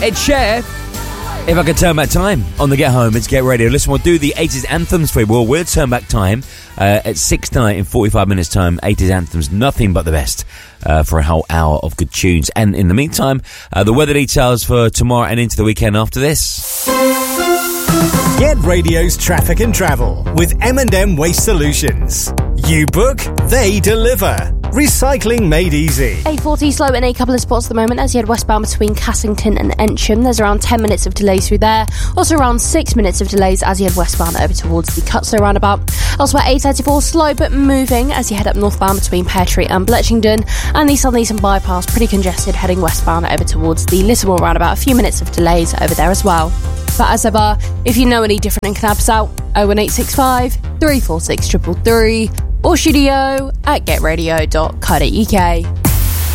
Ed Sheeran. If I could turn back time on the Get Home, it's Get Radio. Listen, we'll do the 80s anthems for you. We'll turn back time at 6 tonight in 45 minutes time. 80s anthems, nothing but the best for a whole hour of good tunes. And in the meantime, the weather details for tomorrow and into the weekend after this. Get Radio's traffic and travel with M&M Waste Solutions. You book, they deliver. Recycling made easy. A40 slow in a couple of spots at the moment as you head westbound between Cassington and Ensham. There's around 10 minutes of delays through there. Also around 6 minutes of delays as you head westbound over towards the Cutstow roundabout. Elsewhere, A34 slow but moving as you head up northbound between Pear Tree and Bletchington. And the Southern Eastern bypass pretty congested heading westbound over towards the Littlewell roundabout. A few minutes of delays over there as well. But as ever, if you know any different and can help us out, 01865 346 333 or studio@getradio.co.uk.